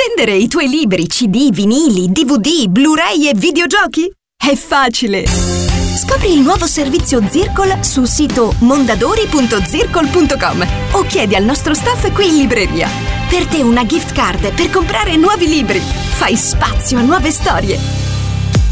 Vendere i tuoi libri, CD, vinili, DVD, Blu-ray e videogiochi? È facile! Scopri il nuovo servizio Zircol sul sito mondadori.zircol.com o chiedi al nostro staff qui in libreria. Per te una gift card per comprare nuovi libri. Fai spazio a nuove storie.